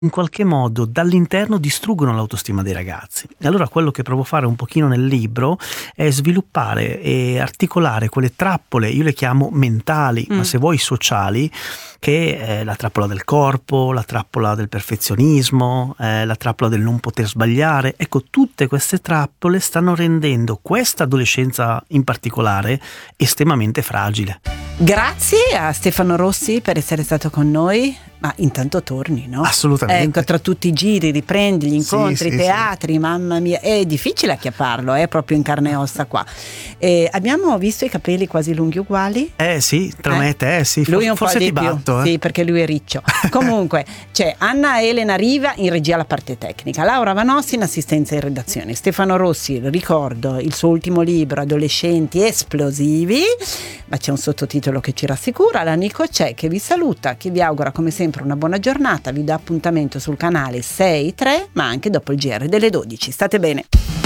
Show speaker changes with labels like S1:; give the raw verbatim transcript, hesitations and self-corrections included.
S1: in qualche modo dall'interno distruggono l'autostima dei ragazzi. E allora quello che provo a fare un pochino nel libro è sviluppare e articolare quelle trappole, io le chiamo mentali, mm. ma se vuoi sociali, che è la trappola del corpo, la trappola del perfezionismo, eh, la trappola del non poter sbagliare. Ecco, tutte queste trappole stanno rendendo questa adolescenza in particolare estremamente fragile.
S2: Grazie a Stefano Rossi per essere stato con noi. Ma intanto torni, no?
S1: Assolutamente.
S2: Ecco, tra tutti i giri, riprendi gli incontri,
S1: sì,
S2: i
S1: sì,
S2: teatri, sì. Mamma mia, è difficile acchiapparlo, è proprio in carne e ossa qua. E abbiamo visto i capelli quasi lunghi uguali?
S1: Eh sì, tra eh? me e te, sì.
S2: Lui un
S1: forse
S2: po'
S1: ti
S2: di più,
S1: batto. Eh?
S2: Sì, perché lui è riccio. Comunque, c'è Anna Elena Riva in regia la parte tecnica, Laura Vanossi in assistenza in redazione, Stefano Rossi, ricordo, il suo ultimo libro, Adolescenti esplosivi, ma c'è un sottotitolo che ci rassicura, la Nico C'è, che vi saluta, che vi augura come sempre una buona giornata, vi dà appuntamento sul canale sei tre, ma anche dopo il G R delle dodici. State bene.